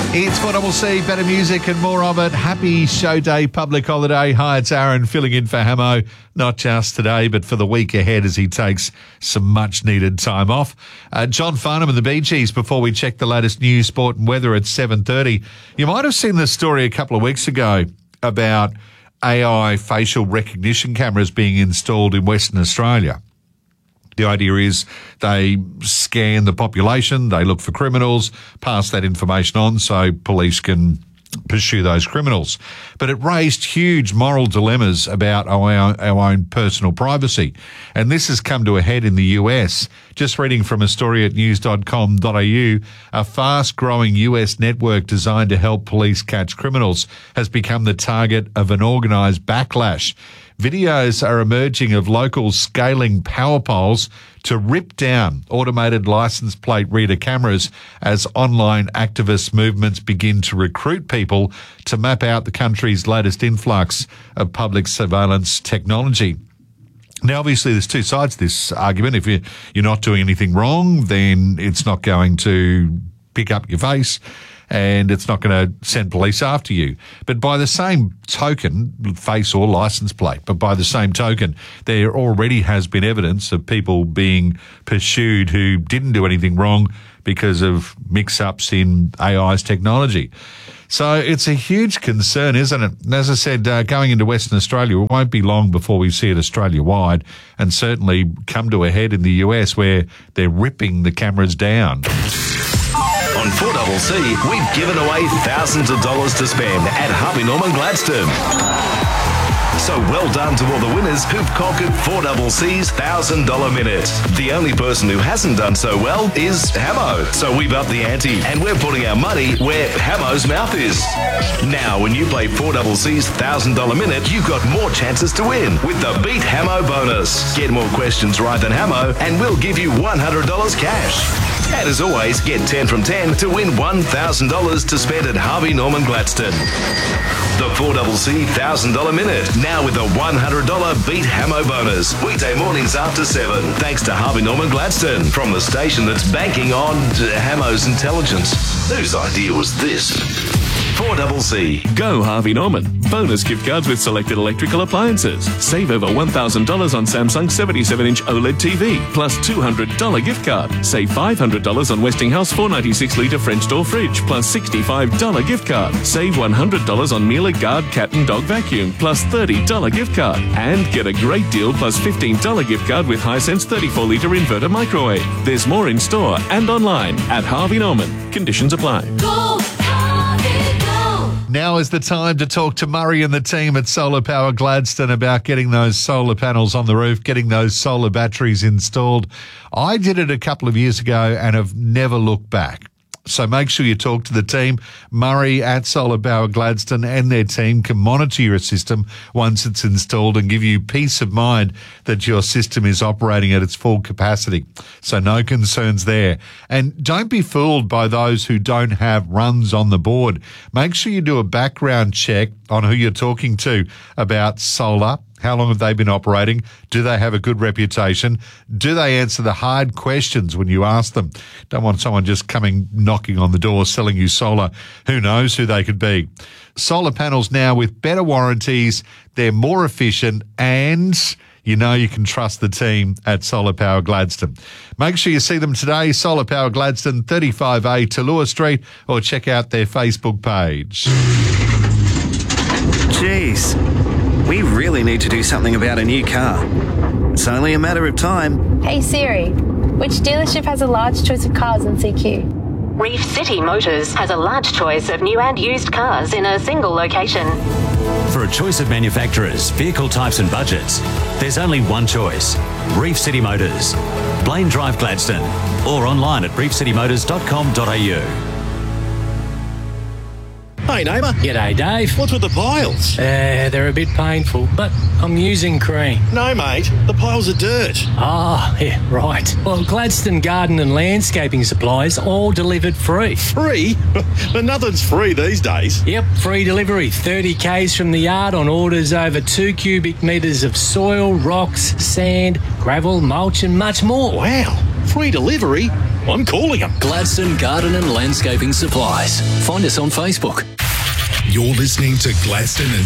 It's 4CC, better music and more of it. Happy show day, public holiday. Hi, it's Aaron filling in for Hamo, not just today, but for the week ahead as he takes some much-needed time off. John Farnham and the Bee Gees before we check the latest news, sport and weather at 7:30. You might have seen this story a couple of weeks ago about AI facial recognition cameras being installed in Western Australia. The idea is they scan the population, they look for criminals, pass that information on so police can pursue those criminals. But it raised huge moral dilemmas about our own personal privacy. And this has come to a head in the US. Just reading from a story at news.com.au, a fast-growing US network designed to help police catch criminals has become the target of an organised backlash. Videos are emerging of locals scaling power poles to rip down automated license plate reader cameras as online activist movements begin to recruit people to map out the country's latest influx of public surveillance technology. Now, obviously, there's two sides to this argument. If you're not doing anything wrong, then it's not going to pick up your face and it's not going to send police after you. But by the same token, face or license plate, but by the same token, there already has been evidence of people being pursued who didn't do anything wrong because of mix-ups in AI's technology. So it's a huge concern, isn't it? And as I said, going into Western Australia, it won't be long before we see it Australia-wide and certainly come to a head in the US where they're ripping the cameras down. On 4CC, we've given away thousands of dollars to spend at Harvey Norman Gladstone. So well done to all the winners who've conquered 4CC's $1,000 minute. The only person who hasn't done so well is Hamo. So we've upped the ante and we're putting our money where Hamo's mouth is. Now, when you play 4CC's $1,000 minute, you've got more chances to win with the Beat Hamo bonus. Get more questions right than Hamo and we'll give you $100 cash. And as always, get 10 from 10 to win $1,000 to spend at Harvey Norman Gladstone. The 4CC $1,000 minute, now with a $100 Beat Hamo bonus. Weekday mornings after 7. Thanks to Harvey Norman Gladstone, from the station that's banking on Hamo's intelligence. Whose idea was this? 4CC. Go Harvey Norman. Bonus gift cards with selected electrical appliances. Save over $1,000 on Samsung 77-inch OLED TV, plus $200 gift card. Save $500 on Westinghouse 496-litre French door fridge, plus $65 gift card. Save $100 on Miele Guard cat and dog vacuum, plus $30 gift card. And get a great deal plus $15 gift card with Hisense 34-litre inverter microwave. There's more in store and online at Harvey Norman. Conditions apply. Go, Harvey, go. Now is the time to talk to Murray and the team at Solar Power Gladstone about getting those solar panels on the roof, getting those solar batteries installed. I did it a couple of years ago and have never looked back. So make sure you talk to the team. Murray at Solar Power Gladstone and their team can monitor your system once it's installed and give you peace of mind that your system is operating at its full capacity. So no concerns there. And don't be fooled by those who don't have runs on the board. Make sure you do a background check on who you're talking to about solar. How long have they been operating? Do they have a good reputation? Do they answer the hard questions when you ask them? Don't want someone just coming knocking on the door selling you solar. Who knows who they could be? Solar panels now with better warranties. They're more efficient and you know you can trust the team at Solar Power Gladstone. Make sure you see them today, Solar Power Gladstone, 35A Talua Street, or check out their Facebook page. Jeez, we really need to do something about a new car. It's only a matter of time. Hey Siri, which dealership has a large choice of cars in CQ? Reef City Motors has a large choice of new and used cars in a single location. For a choice of manufacturers, vehicle types and budgets, there's only one choice. Reef City Motors. Blaine Drive, Gladstone. Or online at reefcitymotors.com.au. Hey, neighbour. G'day, Dave. What's with the piles? They're a bit painful, but I'm using cream. No, mate. The piles are dirt. Ah, yeah, right. Well, Gladstone Garden and Landscaping Supplies all delivered free. Free? But nothing's free these days. Yep, free delivery. 30 Ks from the yard on orders over 2 cubic metres of soil, rocks, sand, gravel, mulch and much more. Wow. Free delivery? I'm calling them. Gladstone Garden and Landscaping Supplies. Find us on Facebook. You're listening to Gladstone and